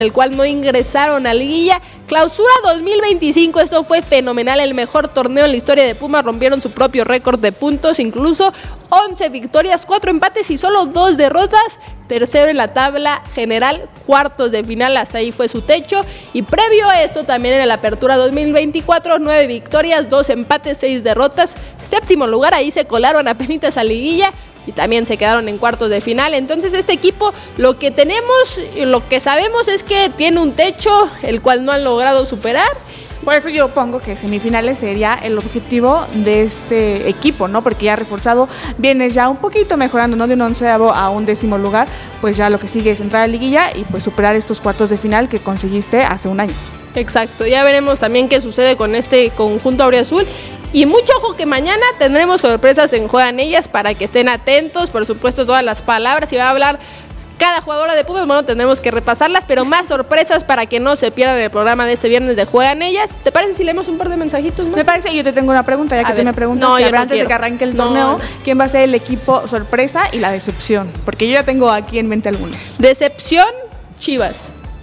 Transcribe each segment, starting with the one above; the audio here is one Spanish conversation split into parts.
el cual no ingresaron a liguilla. Clausura 2025, esto fue fenomenal, el mejor torneo en la historia de Pumas, rompieron su propio récord de puntos, incluso 11 victorias, 4 empates y solo 2 derrotas, tercero en la tabla general, cuartos de final, hasta ahí fue su techo, y previo a esto también en la apertura 2024, 9 victorias, 2 empates, 6 derrotas, séptimo lugar, ahí se colaron apenas a liguilla, y también se quedaron en cuartos de final. Entonces este equipo, lo que tenemos, lo que sabemos es que tiene un techo, el cual no han logrado superar. Por eso yo pongo que semifinales sería el objetivo de este equipo, ¿no? Porque ya reforzado, vienes ya un poquito mejorando, ¿no? De un 11º a un 10º lugar, pues ya lo que sigue es entrar a la liguilla y pues superar estos cuartos de final que conseguiste hace un año. Exacto, ya veremos también qué sucede con este conjunto auriazul. Y mucho ojo que mañana tendremos sorpresas en Juegan Ellas para que estén atentos, por supuesto todas las palabras, y va a hablar cada jugadora de Pumas, bueno, tendremos que repasarlas, pero más sorpresas para que no se pierdan el programa de este viernes de Juegan Ellas. ¿Te parece si leemos un par de mensajitos más? Me parece, yo te tengo una pregunta, ya que tú me preguntas, no, antes de que arranque el torneo, ¿quién va a ser el equipo sorpresa y la decepción? Porque yo ya tengo aquí en mente algunos. Decepción, Chivas.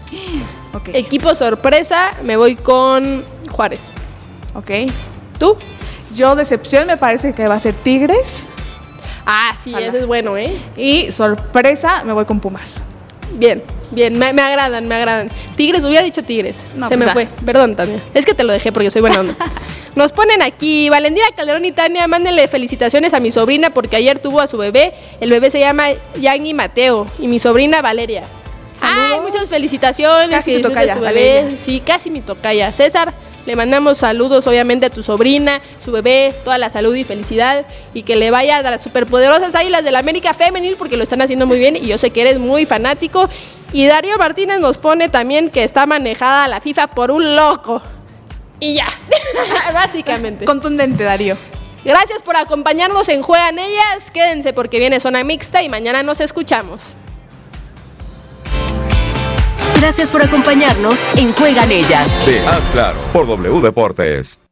Okay. Equipo sorpresa, me voy con Juárez. Ok. ¿Tú? Yo decepción me parece que va a ser Tigres. Ah, sí, ese es bueno, ¿eh? Y sorpresa me voy con Pumas. Bien, bien, me agradan. Tigres, hubiera dicho Tigres. No, se pues me fue, perdón también. Es que te lo dejé porque soy buena onda. Nos ponen aquí, Valentina Calderón y Tania, mándenle felicitaciones a mi sobrina porque ayer tuvo a su bebé. El bebé se llama Yanni Mateo y mi sobrina Valeria. Saludos. Ay, muchas felicitaciones. Casi tu tocaya, tu bebé. Sí, casi mi tocaya. César, le mandamos saludos obviamente a tu sobrina, su bebé, toda la salud y felicidad y que le vaya a las superpoderosas Águilas del América Femenil porque lo están haciendo muy bien y yo sé que eres muy fanático. Y Darío Martínez nos pone también que está manejada la FIFA por un loco. Y ya, básicamente. Contundente, Darío. Gracias por acompañarnos en Juegan Ellas, quédense porque viene Zona Mixta y mañana nos escuchamos. Gracias por acompañarnos en Juegan Ellas. De Haz Claro por W Deportes.